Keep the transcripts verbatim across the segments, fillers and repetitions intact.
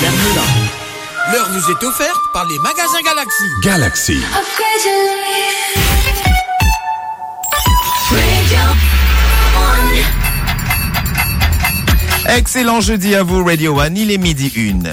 bienvenue là. L'heure vous est offerte par les magasins Galaxy. Galaxy. Excellent jeudi à vous, Radio One, il est midi une.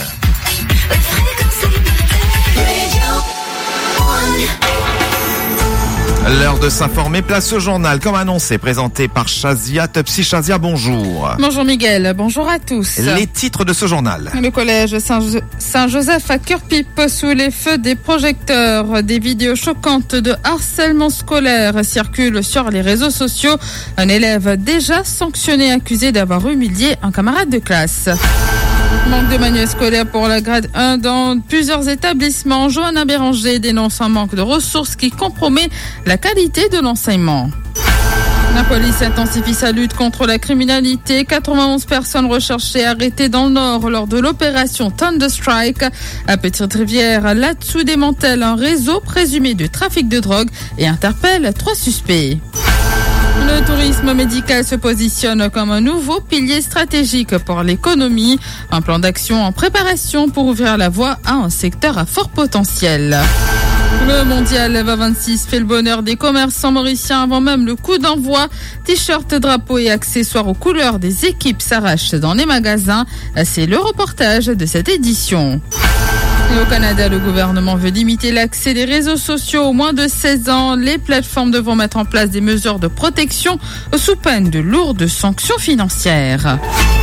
L'heure de s'informer, place au journal, comme annoncé, présenté par Shazia Tupsi. Shazia, bonjour. Bonjour Miguel, bonjour à tous. Les titres de ce journal. Le collège Saint- Saint-Joseph à Cure-Pipe sous les feux des projecteurs. Des vidéos choquantes de harcèlement scolaire circulent sur les réseaux sociaux. Un élève déjà sanctionné accusé d'avoir humilié un camarade de classe. Manque de manuels scolaires pour la grade un dans plusieurs établissements. Johanna Béranger dénonce un manque de ressources qui compromet la qualité de l'enseignement. La police intensifie sa lutte contre la criminalité. quatre-vingt-onze personnes recherchées arrêtées dans le Nord lors de l'opération Thunderstrike. À Petite-Rivière, là-dessous démantèle un réseau présumé de trafic de drogue et interpelle trois suspects. Le tourisme médical se positionne comme un nouveau pilier stratégique pour l'économie. Un plan d'action en préparation pour ouvrir la voie à un secteur à fort potentiel. Le mondial V A vingt-six fait le bonheur des commerçants mauriciens avant même le coup d'envoi. T-shirts, drapeaux et accessoires aux couleurs des équipes s'arrachent dans les magasins. C'est le reportage de cette édition. Et au Canada, le gouvernement veut limiter l'accès des réseaux sociaux aux moins de seize ans. Les plateformes devront mettre en place des mesures de protection sous peine de lourdes sanctions financières.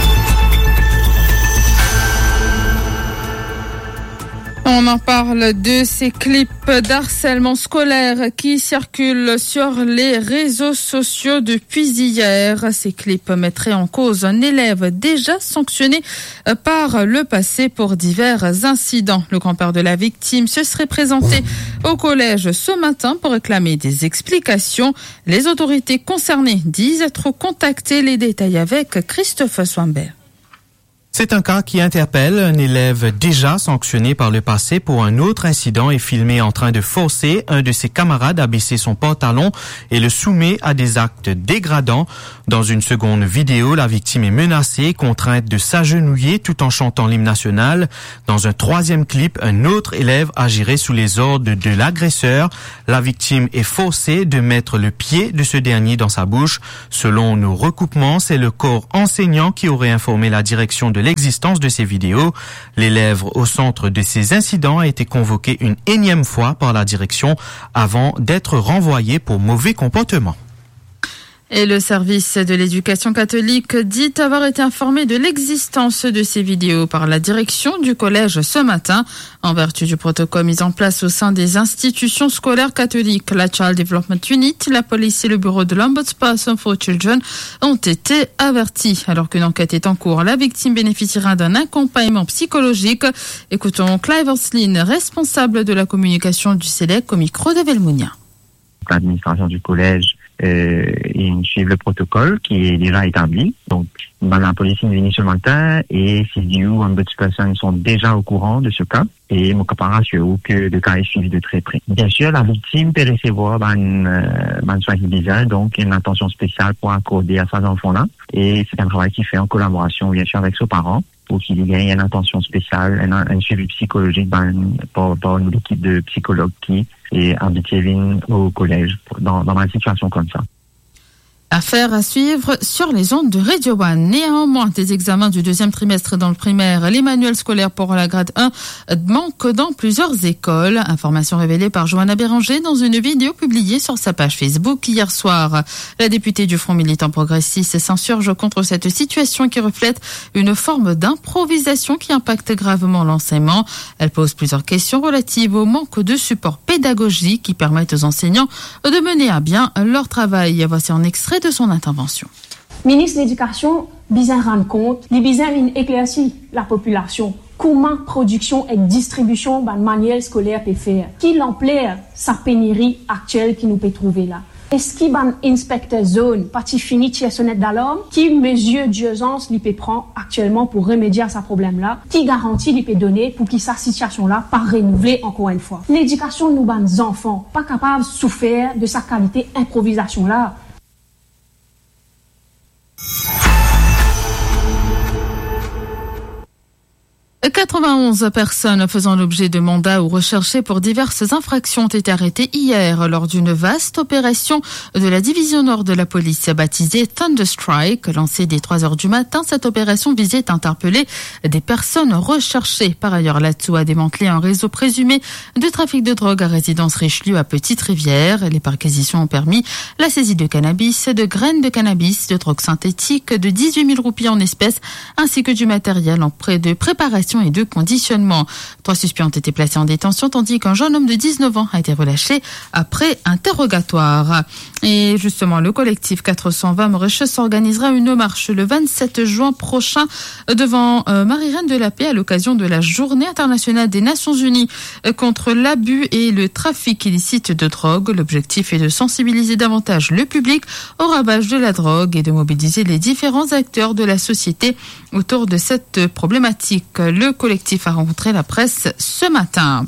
On en parle de ces clips d'harcèlement scolaire qui circulent sur les réseaux sociaux depuis hier. Ces clips mettraient en cause un élève déjà sanctionné par le passé pour divers incidents. Le grand-père de la victime se serait présenté au collège ce matin pour réclamer des explications. Les autorités concernées disent être contactées. Les détails avec Christophe Swambert. C'est un cas qui interpelle un élève déjà sanctionné par le passé pour un autre incident et filmé en train de forcer un de ses camarades à baisser son pantalon et le soumet à des actes dégradants. Dans une seconde vidéo, la victime est menacée, contrainte de s'agenouiller tout en chantant l'hymne national. Dans un troisième clip, un autre élève agirait sous les ordres de l'agresseur. La victime est forcée de mettre le pied de ce dernier dans sa bouche. Selon nos recoupements, c'est le corps enseignant qui aurait informé la direction de l'existence de ces vidéos. L'élève au centre de ces incidents a été convoqué une énième fois par la direction avant d'être renvoyé pour mauvais comportement. Et le service de l'éducation catholique dit avoir été informé de l'existence de ces vidéos par la direction du collège ce matin. En vertu du protocole mis en place au sein des institutions scolaires catholiques, la Child Development Unit, la police et le bureau de l'Ombudsperson for Children ont été avertis. Alors qu'une enquête est en cours, la victime bénéficiera d'un accompagnement psychologique. Écoutons Clive Orslin, responsable de la communication du C E L E C, au micro de Velmounia. L'administration du collège Euh, ils suivent le protocole qui est déjà établi. Donc, la police est venue ce matin et C D U, Ombudsperson sont déjà au courant de ce cas et mon camarade assure que le cas est suivi de très près. Bien sûr, la victime peut recevoir une euh, soin bizarre, donc une attention spéciale pour accorder à ces enfants-là. Et c'est un travail qui fait en collaboration, bien sûr, avec ses parents pour qu'il y ait une attention spéciale, un, un suivi psychologique par, par, par une équipe de psychologues qui est habituée au collège dans, dans une situation comme ça. Affaire à suivre sur les ondes de Radio One. Néanmoins, des examens du deuxième trimestre dans le primaire, les manuels scolaires pour la grade un manquent dans plusieurs écoles. Information révélée par Johanna Béranger dans une vidéo publiée sur sa page Facebook hier soir. La députée du Front militant progressiste s'insurge contre cette situation qui reflète une forme d'improvisation qui impacte gravement l'enseignement. Elle pose plusieurs questions relatives au manque de support pédagogique qui permettent aux enseignants de mener à bien leur travail. Voici un extrait de son intervention. Ministre de l'Éducation, bien rendre compte, les bien éclaircir la population. Comment production et distribution de manuel scolaire peut faire? Qui l'ampleur sa pénurie actuelle qui nous peut trouver là? Est-ce qu'il y a un inspecteur zone, parti fini de sonnette d'alarme, qui mesure d'urgence l'I P prend actuellement pour remédier à ce problème-là, qui garantit l'I P donner pour que sa situation-là pas renouvelée encore une fois? L'éducation de nos enfants, pas capable de souffrir de sa qualité improvisation-là. quatre-vingt-onze personnes faisant l'objet de mandats ou recherchées pour diverses infractions ont été arrêtées hier lors d'une vaste opération de la division nord de la police baptisée Thunderstrike. Lancée dès trois heures du matin, cette opération visait à interpeller des personnes recherchées. Par ailleurs, l'A T S O a démantelé un réseau présumé de trafic de drogue à résidence Richelieu à Petite-Rivière. Les perquisitions ont permis la saisie de cannabis, de graines de cannabis, de drogue synthétique, de dix-huit mille roupies en espèces, ainsi que du matériel en prêt de préparation et de conditionnement. Trois suspects ont été placés en détention, tandis qu'un jeune homme de dix-neuf ans a été relâché après interrogatoire. Et justement, le collectif quatre cent vingt Mauritius s'organisera une marche le vingt-sept juin prochain devant euh, Marie-Reine de la Paix à l'occasion de la Journée internationale des Nations Unies contre l'abus et le trafic illicite de drogue. L'objectif est de sensibiliser davantage le public au ravage de la drogue et de mobiliser les différents acteurs de la société autour de cette problématique. Le collectif a rencontré la presse ce matin.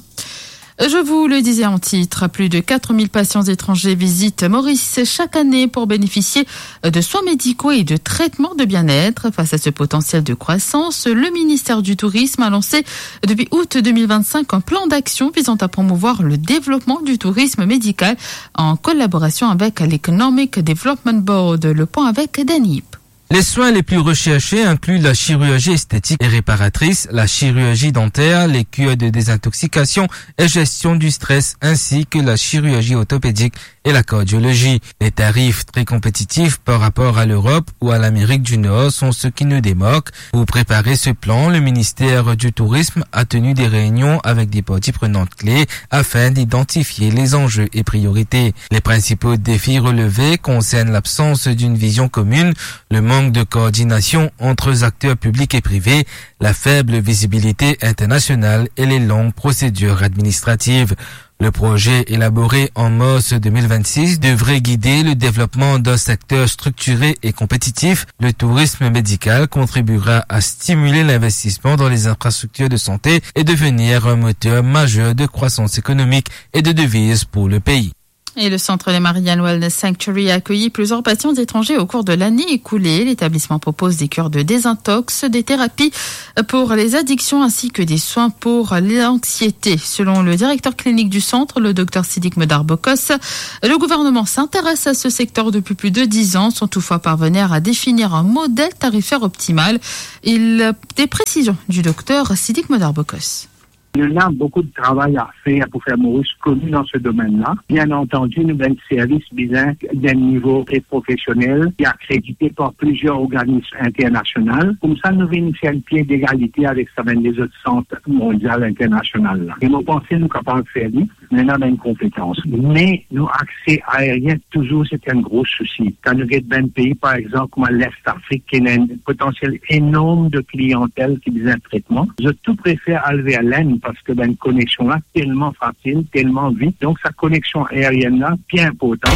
Je vous le disais en titre, plus de quatre mille patients étrangers visitent Maurice chaque année pour bénéficier de soins médicaux et de traitements de bien-être. Face à ce potentiel de croissance, le ministère du Tourisme a lancé depuis août deux mille vingt-cinq un plan d'action visant à promouvoir le développement du tourisme médical en collaboration avec l'Economic Development Board. Le point avec Danip. Les soins les plus recherchés incluent la chirurgie esthétique et réparatrice, la chirurgie dentaire, les cures de désintoxication et gestion du stress, ainsi que la chirurgie orthopédique et la cardiologie. Les tarifs très compétitifs par rapport à l'Europe ou à l'Amérique du Nord sont ce qui nous démarque. Pour préparer ce plan, le ministère du Tourisme a tenu des réunions avec des parties prenantes clés afin d'identifier les enjeux et priorités. Les principaux défis relevés concernent l'absence d'une vision commune, le manque de coordination entre les acteurs publics et privés, la faible visibilité internationale et les longues procédures administratives. Le projet élaboré en mars deux mille vingt-six devrait guider le développement d'un secteur structuré et compétitif. Le tourisme médical contribuera à stimuler l'investissement dans les infrastructures de santé et devenir un moteur majeur de croissance économique et de devises pour le pays. Et le centre Les Marianne Wellness Sanctuary a accueilli plusieurs patients étrangers au cours de l'année écoulée. L'établissement propose des cures de désintox, des thérapies pour les addictions ainsi que des soins pour l'anxiété. Selon le directeur clinique du centre, le docteur Sidik Medarbokos, le gouvernement s'intéresse à ce secteur depuis plus de dix ans, sans toutefois parvenir à définir un modèle tarifaire optimal. Il, des précisions du docteur Sidik Medarbokos. Il y a beaucoup de travail à faire pour faire Maurice connu dans ce domaine-là. Bien entendu, nous avons un service bizarre d'un niveau très professionnel qui est accrédité par plusieurs organismes internationaux. Comme ça, nous avons fait un pied d'égalité avec ça, les autres centres mondiaux internationaux. Et nous pensons que nous sommes capables de faire ça. Nous avons une compétence. Mais nos accès aériens, toujours, c'est un gros souci. Quand nous avons un pays, par exemple, comme l'Est Afrique, qui a un potentiel énorme de clientèle qui a un traitement, je tout préfère aller à l'Inde parce que ben, une connexion là tellement facile, tellement vite. Donc sa connexion aérienne là, bien importante.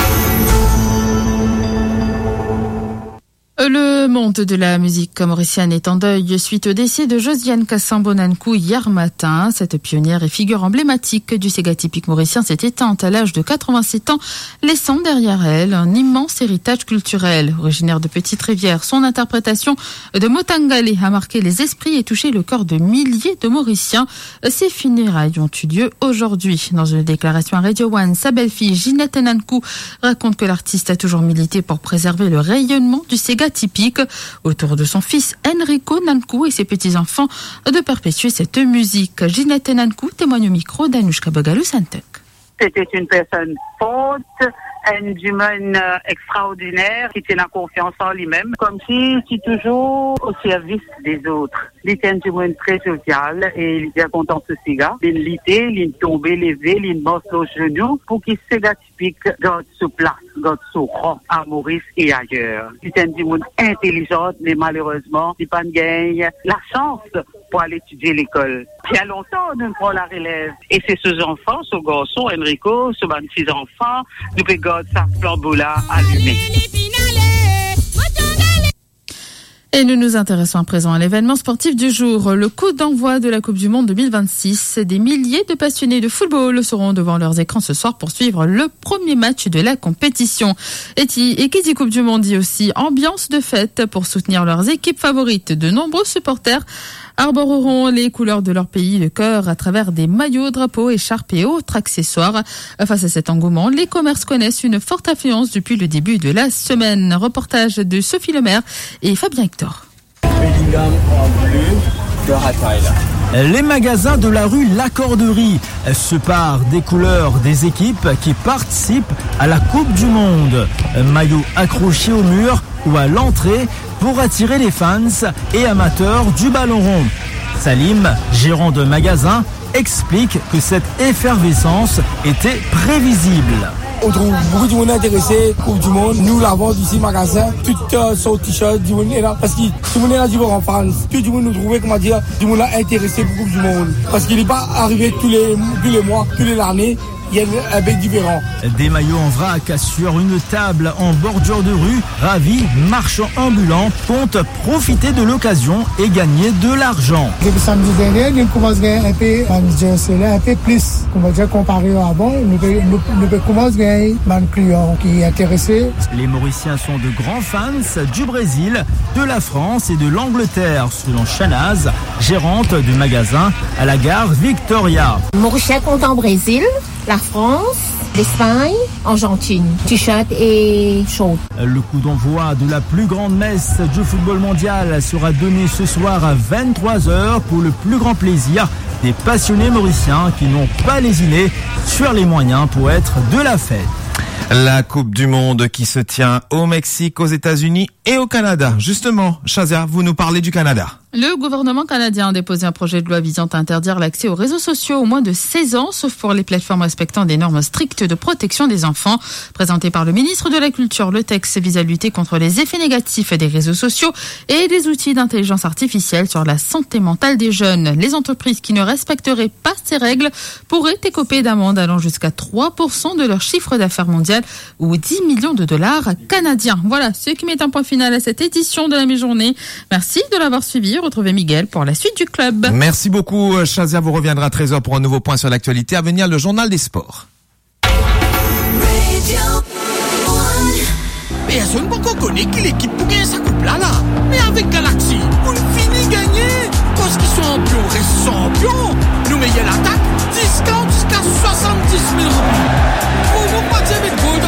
Le monde de la musique mauricienne est en deuil suite au décès de Josiane Kassambo-Nankou hier matin. Cette pionnière et figure emblématique du Sega typique mauricien s'est éteinte à l'âge de quatre-vingt-sept ans, laissant derrière elle un immense héritage culturel. Originaire de Petite-Rivière, son interprétation de Motangale a marqué les esprits et touché le cœur de milliers de Mauriciens. Ses funérailles ont eu lieu aujourd'hui. Dans une déclaration à Radio One, sa belle-fille Ginette Nankou raconte que l'artiste a toujours milité pour préserver le rayonnement du Sega typique, autour de son fils Enrico Nankou et ses petits-enfants, de perpétuer cette musique. Ginette Nankou témoigne au micro d'Anushka Bogalou-Santek. C'était une personne forte, un humain euh, extraordinaire qui tient la confiance en lui-même, comme si c'est toujours au service des autres. Il était un humain très social et il était content de ce gars. Il était, il tombait, levé, il bosse aux genoux pour qu'il se gars typique garde sa place, garde son rang à Maurice et ailleurs. Il était un humain intelligent, mais malheureusement, il n'a pas gagné la chance pour aller étudier l'école. Il y a longtemps, nous prenons la relève. Et c'est ce enfant, ce garçon, Enrico, ce six enfants, nous pouvons garder sa flambeau-là allumée. Et nous nous intéressons à présent à l'événement sportif du jour, le coup d'envoi de la Coupe du Monde deux mille vingt-six. Des milliers de passionnés de football seront devant leurs écrans ce soir pour suivre le premier match de la compétition. Et qui dit Coupe du Monde dit aussi ambiance de fête pour soutenir leurs équipes favorites. De nombreux supporters arboreront les couleurs de leur pays, le cœur, à travers des maillots, drapeaux, écharpes et autres accessoires. Face à cet engouement, les commerces connaissent une forte affluence depuis le début de la semaine. Reportage de Sophie Lemaire et Fabien Hector. Les magasins de la rue L'Accorderie se parent des couleurs des équipes qui participent à la Coupe du Monde. Maillots accrochés au mur ou à l'entrée pour attirer les fans et amateurs du ballon rond. Salim, gérant de magasin, explique que cette effervescence était prévisible. On trouve beaucoup de monde intéressé, Coupe du Monde. Nous, la vente ici, magasin, tout euh, son t-shirt, du monde est là. Parce que tout le monde est là du en France. Tout le monde nous trouvait, comment dire, du monde là intéressé pour Coupe du Monde. Parce qu'il n'est pas arrivé tous les, tous les mois, tous les années. Il y a un bec différent. Des maillots en vrac sur une table en bordure de rue. Ravis, marchands ambulants comptent profiter de l'occasion et gagner de l'argent. Depuis samedi dernier, nous commençons à gagner un peu, un peu plus, on va dire, comparé à avant. Nous, nous, nous commençons à gagner un client qui est intéressé. Les Mauriciens sont de grands fans du Brésil, de la France et de l'Angleterre, selon Chanaz, gérante du magasin à la gare Victoria. Mauricien compte en Brésil, la France, l'Espagne, Argentine, t-shirt et short. Le coup d'envoi de la plus grande messe du football mondial sera donné ce soir à vingt-trois heures pour le plus grand plaisir des passionnés mauriciens qui n'ont pas lésiné sur les moyens pour être de la fête. La Coupe du Monde qui se tient au Mexique, aux États-Unis et au Canada. Justement, Shazia, vous nous parlez du Canada. Le gouvernement canadien a déposé un projet de loi visant à interdire l'accès aux réseaux sociaux aux moins de seize ans, sauf pour les plateformes respectant des normes strictes de protection des enfants. Présenté par le ministre de la Culture, le texte vise à lutter contre les effets négatifs des réseaux sociaux et des outils d'intelligence artificielle sur la santé mentale des jeunes. Les entreprises qui ne respecteraient pas ces règles pourraient écoper d'amendes allant jusqu'à trois pour cent de leur chiffre d'affaires mondial ou dix millions de dollars canadiens. Voilà, ce qui met un point final à cette édition de la mi-journée. Merci de l'avoir suivi. Retrouvez Miguel pour la suite du club. Merci beaucoup, Shazia. Vous reviendra à treize heures pour un nouveau point sur l'actualité. À venir, le journal des sports. Mais personne ne connaît qui l'équipe pour gagner sa coupe là, là. Mais avec Galaxy, on finit gagner. Parce qu'ils sont champions, restent champions. Nous meilleurs l'attaque, discount jusqu'à soixante-dix mille roupies. Pour vous pas dire avec vous.